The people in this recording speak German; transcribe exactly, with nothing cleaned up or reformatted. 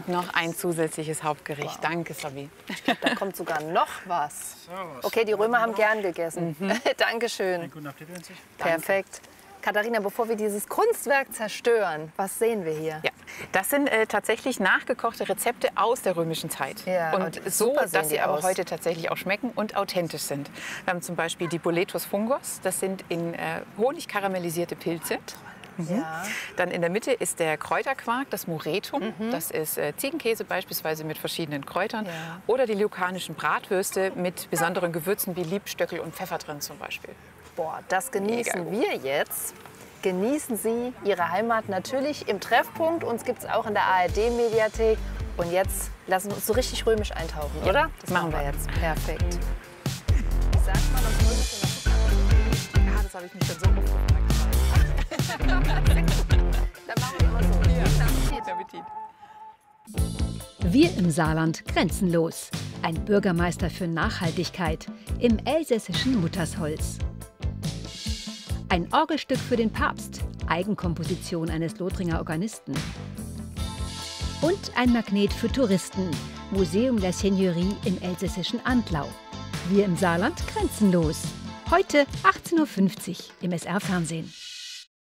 Und noch ein zusätzliches Hauptgericht. Wow. Danke, Sabi. Ich glaube, da kommt sogar noch was. So, was Okay, die Römer haben gern gegessen. Mhm. Dankeschön. Guten Appetit wünsche ich. Perfekt. Katharina, bevor wir dieses Kunstwerk zerstören, was sehen wir hier? Ja, das sind äh, tatsächlich nachgekochte Rezepte aus der römischen Zeit. Ja, und und so, super sehen dass die sie aber aus. heute tatsächlich auch schmecken und authentisch sind. Wir haben zum Beispiel die Boletus fungos. Das sind in äh, Honig karamellisierte Pilze. Mhm. Ja. Dann in der Mitte ist der Kräuterquark, das Moretum. Das ist äh, Ziegenkäse beispielsweise mit verschiedenen Kräutern. Ja. Oder die lukanischen Bratwürste mit besonderen Gewürzen wie Liebstöckel und Pfeffer drin zum Beispiel. Boah, das genießen Mega wir jetzt. Genießen Sie Ihre Heimat natürlich im Treffpunkt. Uns gibt es auch in der A R D-Mediathek. Und jetzt lassen wir uns so richtig römisch eintauchen, Ja, oder? das machen wir. jetzt. Perfekt. Wie sagt man das römisch? Ja, das habe ich mich schon so oft gefragt. Dann machen wir immer so. Guten Appetit. Wir im Saarland grenzenlos. Ein Bürgermeister für Nachhaltigkeit im elsässischen Muttersholz. Ein Orgelstück für den Papst, Eigenkomposition eines Lothringer Organisten. Und ein Magnet für Touristen, Museum der Seigneurie im elsässischen Antlau. Wir im Saarland grenzenlos. Heute achtzehn Uhr fünfzig im S R-Fernsehen.